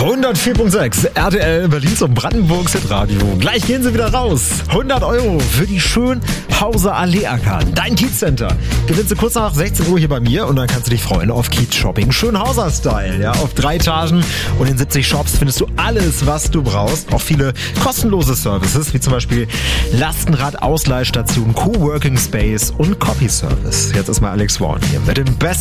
104.6 RTL Berlins und Brandenburgs Hitradio. Gleich gehen sie wieder raus. 100 € für die Schönhauser Allee Arkaden. Dein Kiez-Center. Gewinnst du kurz nach 16 Uhr hier bei mir und dann kannst du dich freuen auf Kiez-Shopping. Schönhauser-Style. Ja, auf 3 Etagen und in 70 Shops findest du alles, was du brauchst. Auch viele kostenlose Services, wie zum Beispiel Lastenrad, Ausleihstation, Coworking Space und Copy Service. Jetzt ist mal Alex Warren hier mit dem Best